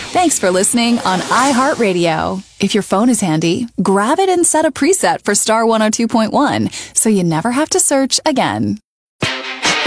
Thanks for listening on iHeartRadio. If your phone is handy, grab it and set a preset for Star 102.1 so you never have to search again.